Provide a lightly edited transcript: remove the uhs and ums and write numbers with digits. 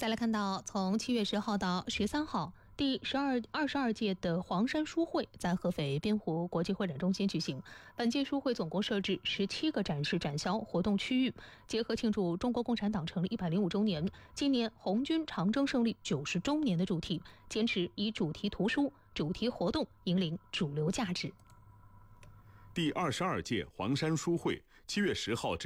再来看到，从7月10号到13号，第22届的黄山书会在合肥边湖国际会展中心举行。本届书会总共设置17个展示展销活动区域，结合庆祝中国共产党成立105周年、今年红军长征胜利90周年的主题，坚持以主题图书、主题活动引领主流价值。 第22届黄山书会7月10号至